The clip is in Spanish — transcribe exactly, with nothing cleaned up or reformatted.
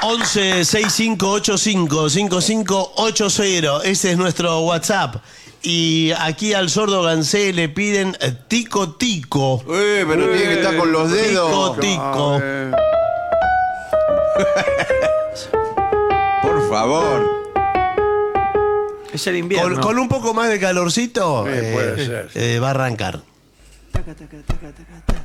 once sesenta y cinco ochenta y cinco cincuenta y cinco ochenta. Ese es nuestro WhatsApp. Y aquí al sordo Gansé le piden eh, tico tico. Eh, pero tiene que estar con los dedos. Tico tico. Eh, Por favor. Es el invierno. Con, con un poco más de calorcito, Eh, eh, puede ser. eh, va a arrancar. Taca, taca, taca, taca, taca.